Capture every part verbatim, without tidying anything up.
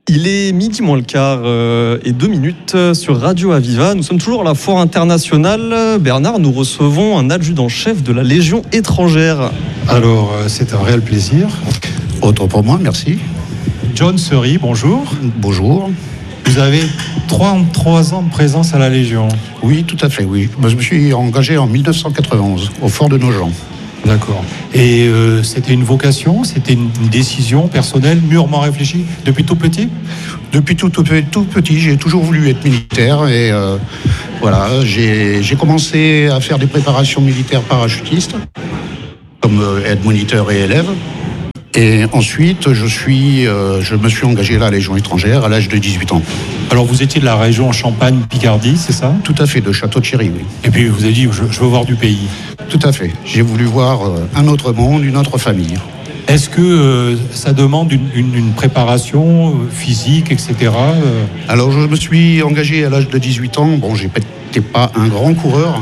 Il est midi moins le quart euh, et deux minutes sur Radio Aviva. Nous sommes toujours à la foire internationale. Bernard, nous recevons un adjudant-chef de la Légion étrangère. Alors, euh, c'est un réel plaisir. Autre pour moi, merci. John Seri, bonjour. Bonjour. Vous avez trente-trois ans de présence à la Légion. Oui, tout à fait, oui. Je me suis engagé en mille neuf cent quatre-vingt-onze, au fort de Nogent. D'accord. Et euh, c'était une vocation, c'était une décision personnelle, mûrement réfléchie, depuis tout petit ? Depuis tout, tout, tout petit, j'ai toujours voulu être militaire et euh, voilà, j'ai, j'ai commencé à faire des préparations militaires parachutistes, comme euh, aide-moniteur et élève. Et ensuite, je, suis, euh, je me suis engagé à la Légion étrangère à l'âge de dix-huit ans. Alors, vous étiez de la région Champagne-Picardie, c'est ça ? Tout à fait, de Château-Thierry, oui. Et puis, vous avez dit, je, je veux voir du pays. Tout à fait. J'ai voulu voir euh, un autre monde, une autre famille. Est-ce que euh, ça demande une, une, une préparation euh, physique, et cetera euh... Alors, je me suis engagé à l'âge de dix-huit ans. Bon, je n'étais pas un grand coureur,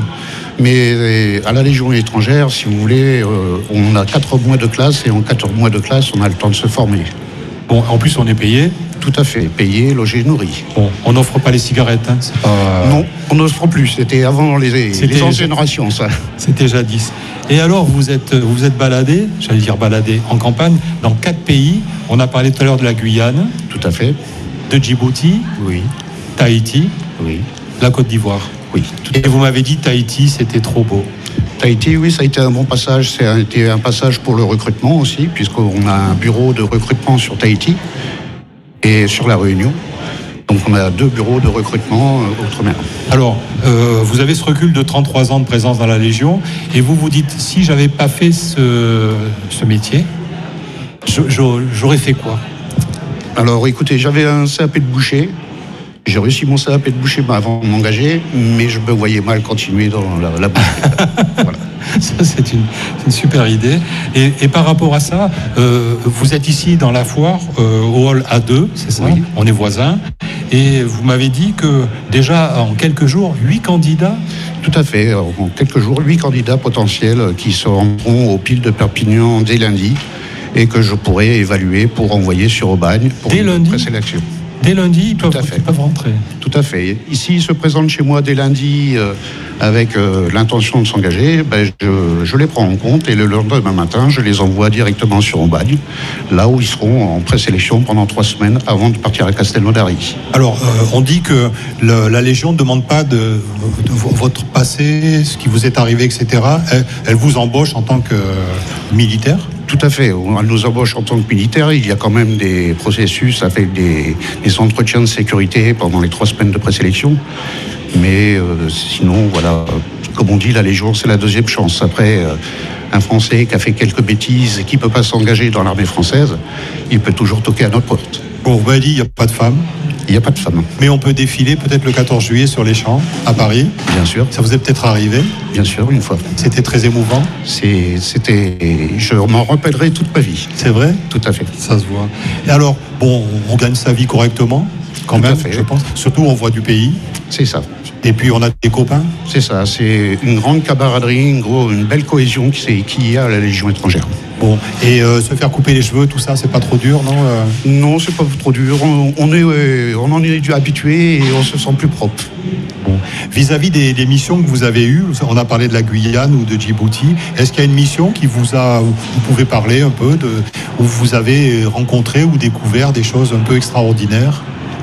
mais à la Légion étrangère, si vous voulez, euh, on a quatre mois de classe et en quatre mois de classe, on a le temps de se former. Bon, en plus, on est payé. Tout à fait, payé, logé, nourri. Bon, on n'offre pas les cigarettes, hein, c'est pas... Non, on n'offre plus. C'était avant les, C'était... les anciennes rations, ça. C'était jadis. Et alors, vous êtes, vous êtes baladé, j'allais dire baladé, en campagne, dans quatre pays. On a parlé tout à l'heure de la Guyane. Tout à fait. De Djibouti. Oui. Tahiti. Oui. La Côte d'Ivoire. Oui. Et vous m'avez dit Tahiti, c'était trop beau. Tahiti, oui, ça a été un bon passage. Ça a été un passage pour le recrutement aussi, puisqu'on a un bureau de recrutement sur Tahiti et sur La Réunion. Donc on a deux bureaux de recrutement euh, outre-mer. Alors, euh, vous avez ce recul de trente-trois ans de présence dans la Légion, et vous vous dites, si j'avais pas fait ce, ce métier, je, je, j'aurais fait quoi ? Alors écoutez, j'avais un C A P de boucher. J'ai réussi mon C A P de boucher avant de m'engager, mais je me voyais mal continuer dans la, la boucherie. Voilà. Ça, c'est une, c'est une super idée. Et, et par rapport à ça, euh, vous êtes ici dans la foire, euh, au hall A deux, c'est ça ? Oui. On est voisins. Et vous m'avez dit que déjà en quelques jours, huit candidats ? Tout à fait. En quelques jours, huit candidats potentiels qui se rendront au pile de Perpignan dès lundi et que je pourrai évaluer pour envoyer sur Aubagne pour dès une lundi présélection. Dès lundi, ils peuvent, Tout à fait. ils peuvent rentrer. Tout à fait. Ici, ils se présentent chez moi dès lundi euh, avec euh, l'intention de s'engager. Ben, je, je les prends en compte et le lendemain matin, je les envoie directement sur Aubagne, là où ils seront en présélection pendant trois semaines avant de partir à Castelnaudary. Alors, euh, on dit que le, la Légion ne demande pas de, de votre passé, ce qui vous est arrivé, et cetera. Elle, elle vous embauche en tant que militaire ? Tout à fait. On nous embauche en tant que militaire. Il y a quand même des processus avec des, des entretiens de sécurité pendant les trois semaines de présélection. Mais euh, sinon, voilà, comme on dit, la Légion, c'est la deuxième chance. Après, euh, un Français qui a fait quelques bêtises et qui ne peut pas s'engager dans l'armée française, il peut toujours toquer à notre porte. Bon, vous m'avez dit, il n'y a pas de femmes. Il n'y a pas de femmes. Mais on peut défiler peut-être le quatorze juillet sur les champs, à Paris. Bien sûr. Ça vous est peut-être arrivé ? Bien sûr, une fois. C'était très émouvant. C'est, c'était, je m'en rappellerai toute ma vie. C'est vrai ? Tout à fait. Ça se voit. Et alors, bon, on gagne sa vie correctement, quand Tout même, à fait. je pense. Surtout, on voit du pays. C'est ça. Et puis, on a des copains. C'est ça. C'est une grande camaraderie, une, gros, une belle cohésion qui, qui y a à la Légion étrangère. Bon, et euh, se faire couper les cheveux, tout ça, c'est pas trop dur, non euh... Non, c'est pas trop dur. On, on, est, euh, on en est habitué et on se sent plus propre. Bon. Vis-à-vis des, des missions que vous avez eues, on a parlé de la Guyane ou de Djibouti, est-ce qu'il y a une mission qui vous a, où vous pouvez parler un peu, de, où vous avez rencontré ou découvert des choses un peu extraordinaires ?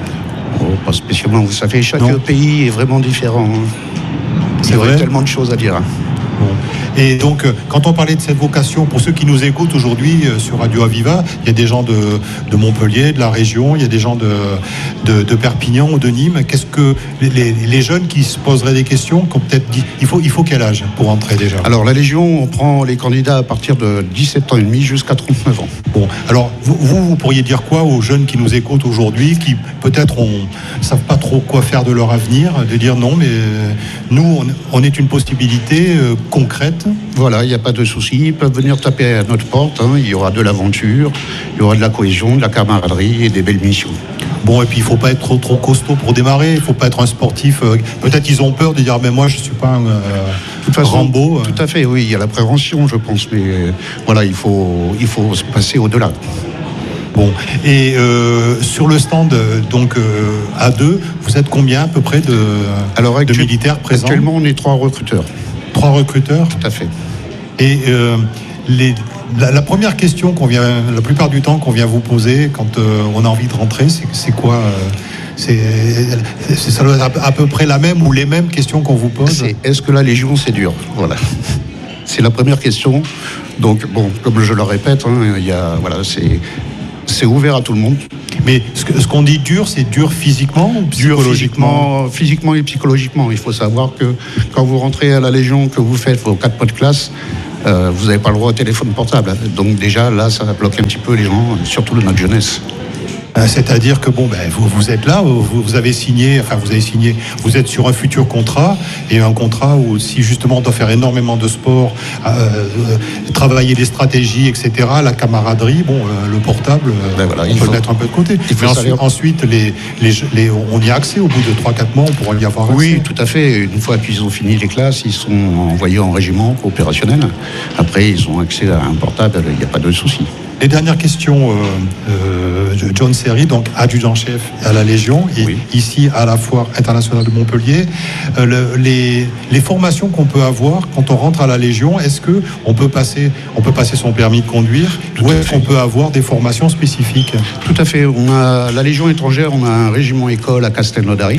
Oh, pas spécialement, vous savez, chaque non. pays est vraiment différent. C'est Il y vrai. aurait tellement de choses à dire. Bon. Et donc, quand on parlait de cette vocation, pour ceux qui nous écoutent aujourd'hui sur Radio Aviva, il y a des gens de, de Montpellier, de la région, il y a des gens de, de, de Perpignan ou de Nîmes. Qu'est-ce que les, les jeunes qui se poseraient des questions, qui ont peut-être dit, il faut, il faut quel âge pour entrer déjà ? Alors, la Légion, on prend les candidats à partir de dix-sept ans et demi jusqu'à trente-neuf ans. Bon, alors, vous, vous, vous pourriez dire quoi aux jeunes qui nous écoutent aujourd'hui, qui peut-être ne savent pas trop quoi faire de leur avenir, de dire non, mais nous, on, on est une possibilité euh, concrète. Voilà, il n'y a pas de souci. Ils peuvent venir taper à notre porte. Hein. Il y aura de l'aventure, il y aura de la cohésion, de la camaraderie et des belles missions. Bon, et puis il ne faut pas être trop, trop costaud pour démarrer. Il ne faut pas être un sportif. Euh, peut-être qu'ils ont peur de dire, mais moi, je ne suis pas un euh, de toute façon, Rambo. Tout à fait, oui. Il y a la prévention, je pense. Mais euh, voilà, il faut, il faut se passer au-delà. Bon, et euh, sur le stand donc euh, A deux, vous êtes combien à peu près de, Alors, de militaires présents? Actuellement, on est trois recruteurs. Trois recruteurs? Tout à fait. Et euh, les, la, la première question qu'on vient, la plupart du temps qu'on vient vous poser quand euh, on a envie de rentrer, c'est, c'est quoi euh, c'est, c'est, ça doit être à peu près la même ou les mêmes questions qu'on vous pose? C'est, est-ce que la Légion, c'est dur? Voilà. C'est la première question. Donc, bon, comme je le répète, hein, il y a, voilà, c'est, c'est ouvert à tout le monde. Mais ce, que, ce qu'on dit dur, c'est dur physiquement ou psychologiquement? Dur physiquement, physiquement et psychologiquement. Il faut savoir que quand vous rentrez à la Légion, que vous faites vos quatre mois de classe, euh, vous n'avez pas le droit au téléphone portable. Donc déjà, là, ça bloque un petit peu les gens, surtout notre jeunesse. C'est-à-dire que bon, ben, vous, vous êtes là, vous, vous avez signé, enfin vous avez signé, vous êtes sur un futur contrat, et un contrat où si justement on doit faire énormément de sport, euh, euh, travailler les stratégies, et cetera, la camaraderie, bon, euh, le portable, ben voilà, on il peut faut, le mettre un peu de côté. Mais ensuite, ensuite les, les, les, on y a accès au bout de trois quatre mois, on pourra y avoir accès. Oui, tout à fait. Une fois qu'ils ont fini les classes, ils sont envoyés en régiment opérationnel. Après, ils ont accès à un portable, il n'y a pas de souci. Les dernières questions, euh, euh, John Serry, donc adjudant-chef à la Légion, et oui. ici à la Foire internationale de Montpellier. Euh, le, les, les formations qu'on peut avoir quand on rentre à la Légion, est-ce que on peut passer, on peut passer son permis de conduire, Tout ou est-ce qu'on peut avoir des formations spécifiques? Tout à fait. On a la Légion étrangère, on a un régiment école à Castelnaudary.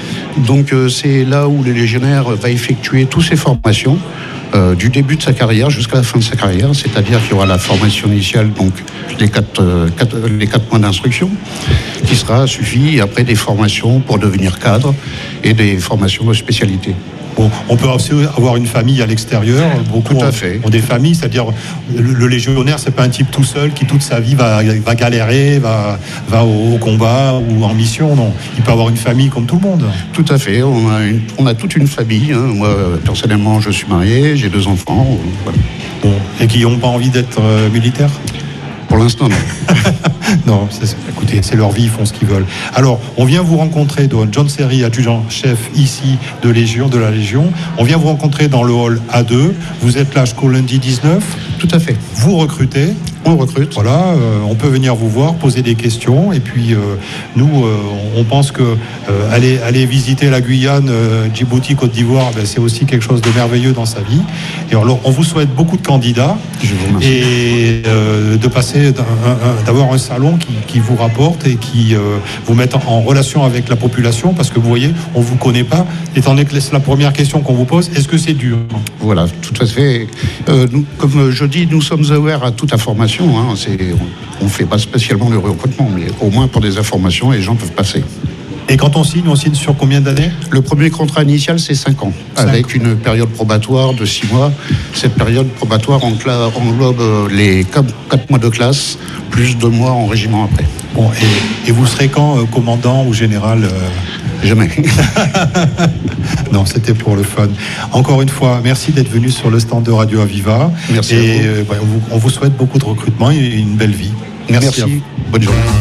Donc euh, c'est là où le légionnaire va effectuer toutes ses formations. Euh, du début de sa carrière jusqu'à la fin de sa carrière, c'est-à-dire qu'il y aura la formation initiale, donc les quatre, euh, quatre, les quatre mois d'instruction, qui sera suivi, et après des formations pour devenir cadre et des formations de spécialité. Bon, on peut aussi avoir une famille à l'extérieur. Beaucoup tout à ont, fait. ont des familles, c'est-à-dire le, le légionnaire, c'est pas un type tout seul qui toute sa vie va, va galérer, va, va au, au combat ou en mission. Non, il peut avoir une famille comme tout le monde. Tout à fait. On a, une, on a toute une famille. Hein. Moi, personnellement, je suis marié, j'ai deux enfants. Voilà. Bon, et qui n'ont pas envie d'être euh, militaires? Pour l'instant, non. non, c'est, écoutez, c'est leur vie, ils font ce qu'ils veulent. Alors, on vient vous rencontrer, donc John Serry, adjudant-chef ici de Légion, de la Légion. On vient vous rencontrer dans le hall A deux. Vous êtes là jusqu'au lundi dix-neuf. Tout à fait. Vous recrutez. On recrute. Voilà, euh, on peut venir vous voir, poser des questions. Et puis, euh, nous, euh, on pense que euh, aller, aller visiter la Guyane, euh, Djibouti, Côte d'Ivoire, ben, c'est aussi quelque chose de merveilleux dans sa vie. Et alors, on vous souhaite beaucoup de candidats. Je vous remercie. Et euh, de passer, d'un, un, d'avoir un salon qui, qui vous rapporte et qui euh, vous mette en, en relation avec la population. Parce que vous voyez, on ne vous connaît pas. Étant donné que c'est la première question qu'on vous pose, est-ce que c'est dur? Voilà, tout à fait. Euh, nous, comme je dis, nous sommes ouverts à toute information. Hein, c'est, on ne fait pas spécialement le recrutement, mais au moins pour des informations, les gens peuvent passer. Et quand on signe, on signe sur combien d'années? Le premier contrat initial, c'est cinq ans, cinq avec ans. Une période probatoire de six mois. Cette période probatoire englobe les quatre mois de classe, plus deux mois en régiment après. Bon, et, et vous serez quand euh, commandant ou général? euh... Jamais. Non, c'était pour le fun. Encore une fois, merci d'être venu sur le stand de Radio Aviva. Merci. Et euh, bah, on, vous, on vous souhaite beaucoup de recrutement et une belle vie. Merci. Merci. Bonne journée.